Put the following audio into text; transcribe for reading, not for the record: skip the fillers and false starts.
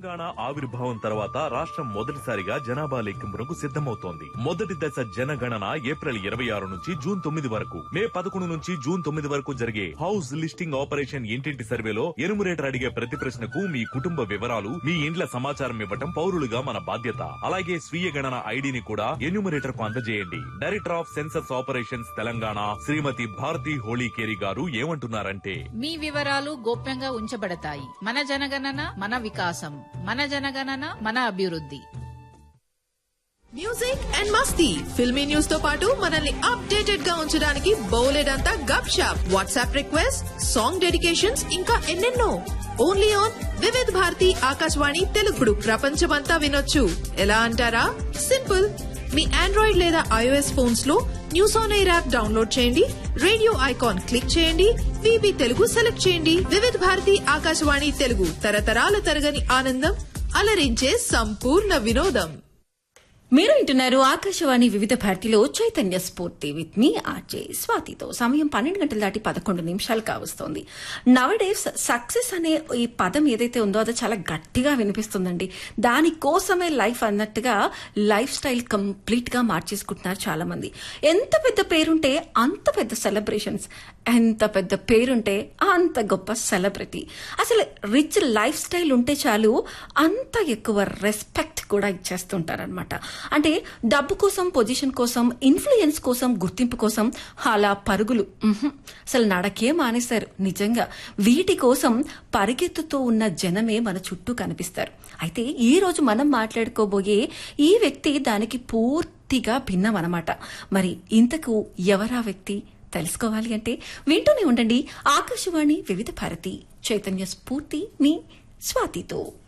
తెలంగాణ ఆవిర్భావం తర్వాత రాష్ట్రం మొదటిసారిగా జనాభా లెక్కింపునకు సిద్ధమవుతోంది. మొదటి దశ జనగణన ఏప్రిల్ 26 నుంచి జూన్ 9 వరకు, మే 11 నుంచి జూన్ 9 వరకు జరిగే హౌస్ లిస్టింగ్ ఆపరేషన్ ఇంటింటి సర్వేలో ఎనుమరేటర్ అడిగే ప్రతి ప్రశ్నకు మీ కుటుంబ వివరాలు, మీ ఇండ్ల సమాచారం ఇవ్వటం పౌరులుగా మన బాధ్యత. అలాగే స్వీయ గణన ఐడిని కూడా ఎన్యూమరేటర్ కు అందజేయండి. Director of census operations Telangana శ్రీమతి భారతి హోళీకేరి గారు ఏమంటున్నారంటే, మీ వివరాలు గోప్యంగా ఉంచబడతాయి. మన జనగణన మన వికాసం, మన జనగణన మన అభివృద్ధి. Music and Masti, filmy news తో పాటు మనల్ని అప్డేటెడ్ గా ఉంచడానికి బోలెడంతా గప్ shop, WhatsApp request, song dedications, ఇంకా ఎన్నెన్నో. Only on Vividh Bharati Akashvani తెలుగుడు. ప్రపంచమంతా వినొచ్చు. ఎలా అంటారా? సింపుల్. మీ ఆండ్రాయిడ్ లేదా ఐఓఎస్ ఫోన్స్ లో news on air app download చేయండి, రేడియో ఐకాన్ క్లిక్ చేయండి, విబి తెలుగు సెలెక్ట్ చేయండి. వివిధ్ భారతి ఆకాశవాణి తెలుగు, తరతరాల తరగని ఆనందం, అలరించే సంపూర్ణ వినోదం. మీరు వింటున్నారు ఆకాశవాణి వివిధ భారతిలో చైతన్య స్ఫూర్తి విత్ మీ ఆర్జే స్వాతితో. సమయం 12 గంటలు దాటి 11 నిమిషాలు కావస్తోంది. నవడేస్ సక్సెస్ అనే ఈ పదం ఏదైతే ఉందో అది చాలా గట్టిగా వినిపిస్తుందండి. దానికోసమే లైఫ్ అన్నట్టుగా లైఫ్ స్టైల్ కంప్లీట్ గా మార్చేసుకుంటున్నారు చాలా మంది. ఎంత పెద్ద పేరుంటే అంత పెద్ద సెలబ్రేషన్స్, ఎంత పెద్ద పేరుంటే అంత గొప్ప సెలబ్రిటీ. అసలు రిచ్ లైఫ్ స్టైల్ ఉంటే చాలు అంత ఎక్కువ రెస్పెక్ట్ కూడా ఇచ్చేస్తుంటారనమాట. అంటే డబ్బు కోసం, పొజిషన్ కోసం, ఇన్ఫ్లుయెన్స్ కోసం, గుర్తింపు కోసం అలా పరుగులు అసలు నడకే మానేశారు. నిజంగా వీటి కోసం పరిగెత్తుతూ ఉన్న జనమే మన చుట్టూ కనిపిస్తారు. అయితే ఈ రోజు మనం మాట్లాడుకోబోయే ఈ వ్యక్తి దానికి పూర్తిగా భిన్నం అన్నమాట. మరి ఇంతకు ఎవరా వ్యక్తి తెలుసుకోవాలి అంటే వింటూనే ఉండండి ఆకాశవాణి వివిధ భారతి చైతన్య స్ఫూర్తి మీ స్వాతితో.